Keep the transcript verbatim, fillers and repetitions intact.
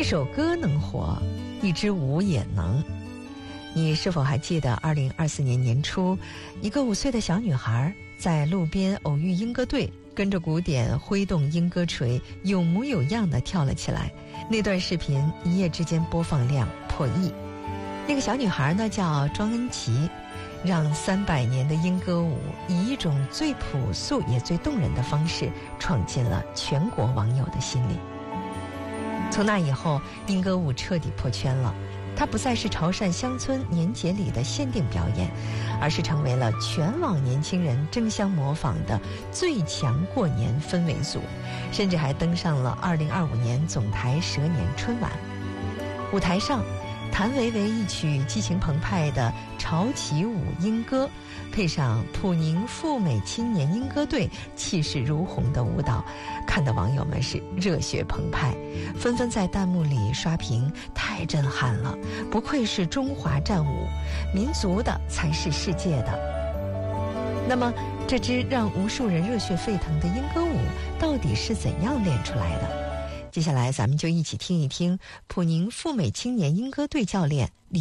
首歌能火，一支舞也能。你是否还记得二零二四年年初，一个五岁的小女孩在路边偶遇莺歌队，跟着鼓点挥动莺歌锤，有模有样地跳了起来。那段视频一夜之间播放量破亿。那个小女孩呢叫庄恩琪，让三百年的莺歌舞以一种最朴素也最动人的方式闯进了全国网友的心里。从那以后，莺歌舞彻底破圈了。它不再是潮汕乡村年节里的限定表演，而是成为了全网年轻人争相模仿的最强过年氛围组，甚至还登上了二零二五年总台蛇年春晚。舞台上，谭维维一曲激情澎湃的潮起舞莺歌，配上普宁赴美青年莺歌队气势如虹的舞蹈，看得网友们是热血澎湃，纷纷在弹幕里刷屏，太震撼了，不愧是中华战舞，民族的才是世界的。那么这支让无数人热血沸腾的莺歌舞到底是怎样练出来的？接下来咱们就一起听一听普宁赴美青年莺歌队教练李